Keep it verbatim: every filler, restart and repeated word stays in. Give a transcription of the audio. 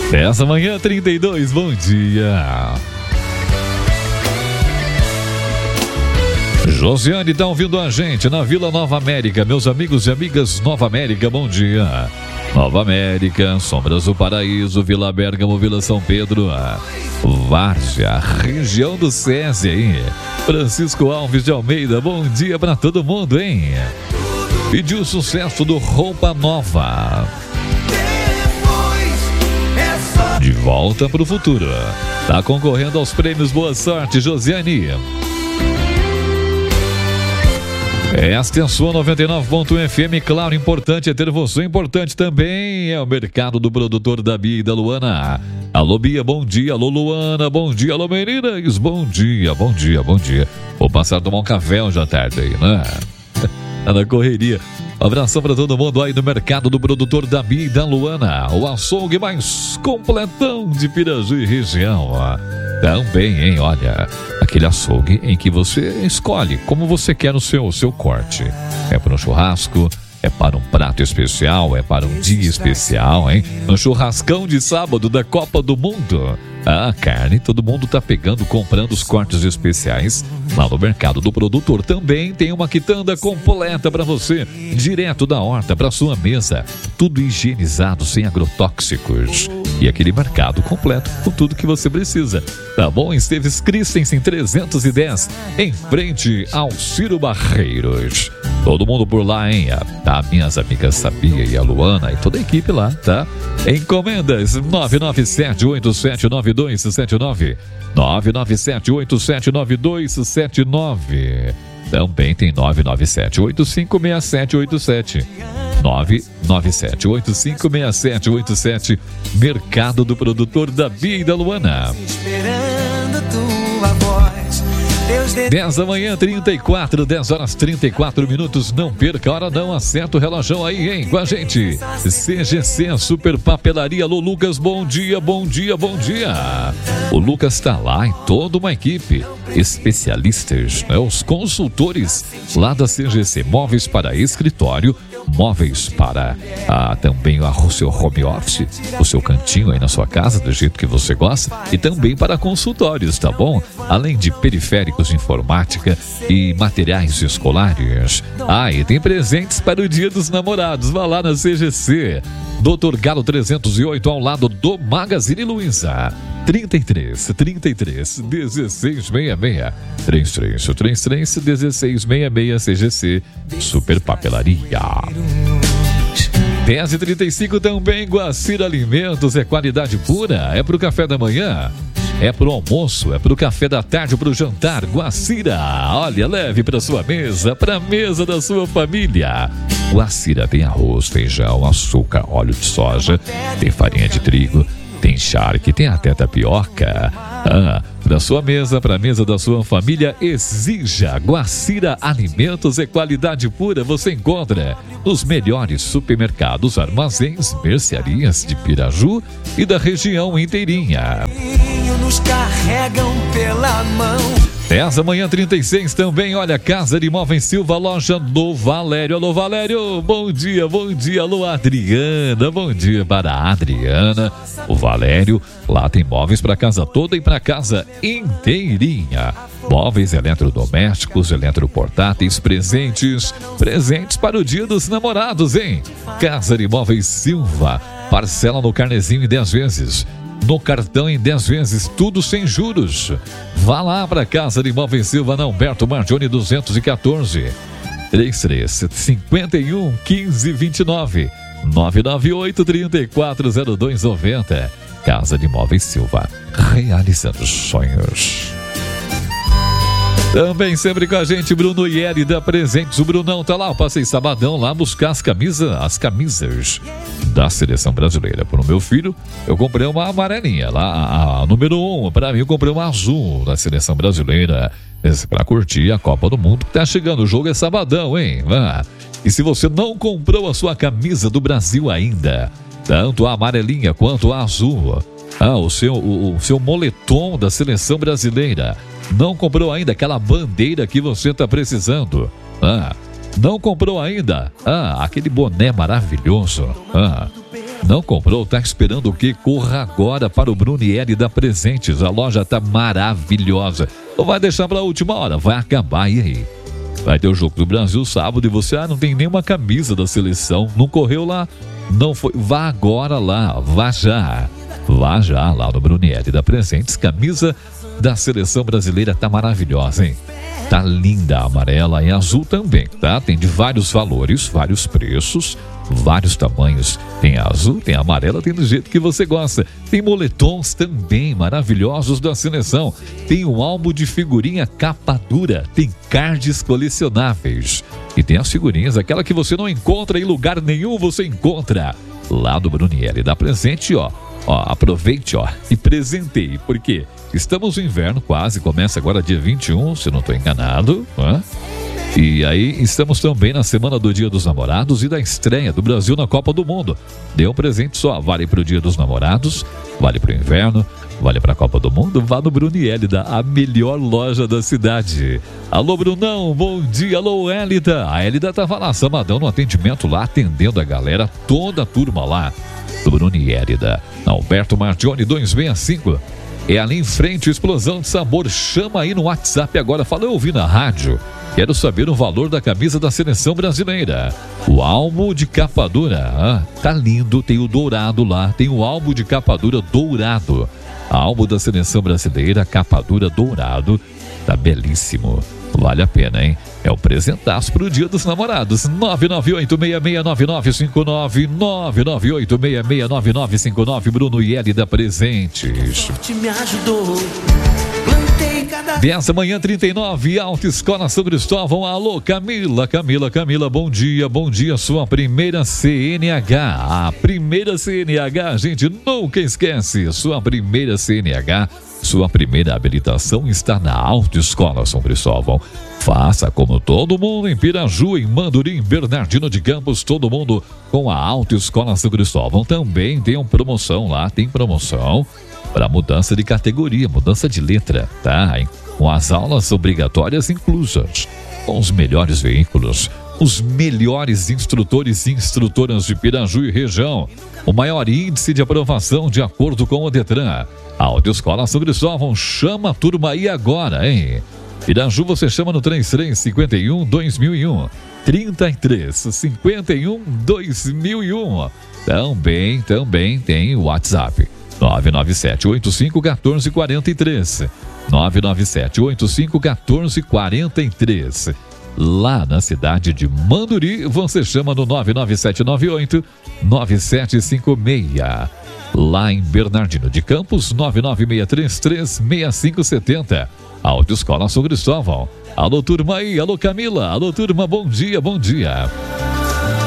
Essa manhã, trinta e dois, bom dia. Josiane tá ouvindo a gente na Vila Nova América. Meus amigos e amigas Nova América, bom dia. Nova América, Sombras do Paraíso, Vila Bérgamo, Vila São Pedro, Várzea, região do SESI aí. Francisco Alves de Almeida, bom dia pra todo mundo, hein? Pediu o sucesso do Roupa Nova. De volta pro futuro. Tá concorrendo aos prêmios. Boa sorte, Josiane. Esta é a sua noventa e nove ponto um F M. Claro, importante é ter você. Importante também é o mercado do produtor da Bia e da Luana. Alô, Bia, bom dia. Alô, Luana, bom dia. Alô, meninas, bom dia, bom dia, bom dia. Vou passar a tomar um café hoje à tarde aí, né? Tá na correria. Um abração para todo mundo aí no mercado do produtor da Bia e da Luana. O açougue mais completão de Piraju e região. Também, hein? Olha, aquele açougue em que você escolhe como você quer o seu, o seu corte. É para um churrasco, é para um prato especial, é para um dia especial, hein? Um churrascão de sábado da Copa do Mundo. A carne, todo mundo tá pegando, comprando os cortes especiais lá no mercado do produtor. Também tem uma quitanda completa para você, direto da horta para sua mesa. Tudo higienizado, sem agrotóxicos. E aquele mercado completo com tudo que você precisa. Tá bom? Esteves Christensen trezentos e dez, em frente ao Ciro Barreiros. Todo mundo por lá, hein? Tá, minhas amigas Sabia e a Luana e toda a equipe lá, tá? Encomendas nove nove sete oito sete nove dois sete nove, nove nove sete oito sete nove dois sete nove. Também tem nove nove sete oito cinco seis sete oito sete, nove nove sete oito cinco seis sete oito sete. Mercado do produtor da Bia e da Luana. Esperando tua voz. dez da manhã, trinta e quatro, dez horas trinta e quatro minutos. Não perca a hora, não. Acerta o relógio aí, hein? Com a gente. C G C, Super Papelaria. Alô, Lucas, bom dia, bom dia, bom dia. O Lucas está lá e toda uma equipe. Especialistas, né? Os consultores lá da C G C. Móveis para escritório, móveis para ah, também o seu home office, o seu cantinho aí na sua casa, do jeito que você gosta, e também para consultórios, tá bom? Além de periféricos de informática e materiais escolares. Ah, e tem presentes para o Dia dos Namorados. Vá lá na C G C. doutor Galo trezentos e oito, ao lado do Magazine Luiza. trinta e três, trinta e três, dezesseis sessenta e seis. trinta e três, trinta e três, dezesseis sessenta e seis. C G C Super Papelaria. dez e trinta e cinco também. Guacira Alimentos é qualidade pura. É pro café da manhã, é pro almoço, é pro café da tarde, pro jantar. Guacira, olha, leve pra sua mesa, pra mesa da sua família. Guacira tem arroz, feijão, açúcar, óleo de soja, tem farinha de trigo, tem charque, tem até tapioca. Ah, da sua mesa para a mesa da sua família, exija. Guacira Alimentos é qualidade pura. Você encontra nos melhores supermercados, armazéns, mercearias de Piraju e da região inteirinha. Nos carregam pela mão. dez da manhã, trinta e seis também. Olha, Casa de Móveis Silva, loja do Valério. Alô, Valério, bom dia, bom dia. Alô, Adriana, bom dia para a Adriana. O Valério, lá tem móveis para casa toda e para casa inteirinha. Móveis eletrodomésticos, eletroportáteis, presentes, presentes para o Dia dos Namorados, hein? Casa de Móveis Silva, parcela no carnezinho em dez vezes. No cartão em dez vezes, tudo sem juros. Vá lá para Casa de Móveis Silva, na Humberto Margione duzentos e quatorze. trinta e três, cinquenta e um, quinze, vinte e nove. nove nove oito, trinta e quatro, zero dois noventa. Casa de Móveis Silva, realizando sonhos. Também sempre com a gente, Bruno Ieri da Presentes. O Brunão tá lá, eu passei sabadão lá buscar as camisas, as camisas da Seleção Brasileira. Para o meu filho, eu comprei uma amarelinha lá, a, a número um. Para mim, eu comprei uma azul da Seleção Brasileira, para curtir a Copa do Mundo. Tá chegando, o jogo é sabadão, hein? Ah, e se você não comprou a sua camisa do Brasil ainda, tanto a amarelinha quanto a azul, ah, o seu, o, o seu moletom da Seleção Brasileira, não comprou ainda aquela bandeira que você está precisando? Ah, não comprou ainda? Ah, aquele boné maravilhoso. Ah, Não comprou? Tá esperando o quê? Corra agora para o Brunieri da Presentes. A loja tá maravilhosa. Não vai deixar para a última hora, vai acabar. E aí? Vai ter o Jogo do Brasil sábado e você, ah, não tem nenhuma camisa da seleção. Não correu lá? Não foi? Vá agora lá, vá já. Vá já lá no Brunieri da Presentes. Camisa da seleção brasileira tá maravilhosa, hein? Tá linda, amarela e azul também, tá? Tem de vários valores, vários preços, vários tamanhos. Tem azul, tem amarela, tem do jeito que você gosta. Tem moletons também maravilhosos da seleção. Tem um álbum de figurinha capa dura. Tem cards colecionáveis. E tem as figurinhas, aquela que você não encontra em lugar nenhum, você encontra lá do Brunieri. Dá presente, ó. Ó, aproveite, ó, e presenteie. Por quê? Estamos no inverno, quase, começa agora dia vinte e um, se não estou enganado, né? E aí estamos também na semana do Dia dos Namorados e da estreia do Brasil na Copa do Mundo. Dê um presente só, vale para o Dia dos Namorados, vale para o inverno, vale para a Copa do Mundo, vá no Brunielida, a melhor loja da cidade. Alô, Brunão, bom dia, alô, Hélida. A Hélida estava lá, sabadão, no atendimento lá, atendendo a galera, toda a turma lá do Brunielida. Alberto Martione dois seis cinco. É ali em frente, explosão de sabor. Chama aí no WhatsApp agora. Fala, eu ouvi na rádio. Quero saber o valor da camisa da seleção brasileira. O álbum de capa dura. Ah, tá lindo. Tem o dourado lá. Tem o álbum de capa dura dourado. Álbum da seleção brasileira, capa dura dourado. Tá belíssimo. Vale a pena, hein? É o presentaço pro Dia dos Namorados. nove nove oito seis seis nove nove cinco nove nove nove oito seis seis nove nove cinco nove. Bruno e Hélida Presentes. Dessa manhã trinta e nove, Autoescola São Cristóvão. Alô, Camila, Camila, Camila, bom dia, bom dia. Sua primeira C N H. A primeira C N H, a gente nunca esquece. Sua primeira C N H, sua primeira habilitação está na Autoescola São Cristóvão. Faça como todo mundo em Piraju, em Manduri, em Bernardino de Campos, todo mundo com a Autoescola São Cristóvão. Também tem uma promoção lá, tem promoção para mudança de categoria, mudança de letra, tá? Com as aulas obrigatórias inclusas, com os melhores veículos, os melhores instrutores e instrutoras de Piraju e região, o maior índice de aprovação de acordo com o Detran. A Autoescola São Cristóvão chama a turma aí agora, hein? Piraju você chama no trinta e três, cinquenta e um, dois mil e um. trinta e três, cinquenta e um, dois mil e um. Também, também tem o WhatsApp. nove nove sete oito cinco um quatro quatro três. nove nove sete oito cinco um quatro quatro três. Lá na cidade de Manduri, você chama no nove nove sete nove oito nove sete cinco seis. Lá em Bernardino de Campos, nove nove seis três três seis cinco sete zero. Autoescola São Cristóvão. Alô, turma aí. Alô, Camila. Alô, turma. Bom dia, bom dia.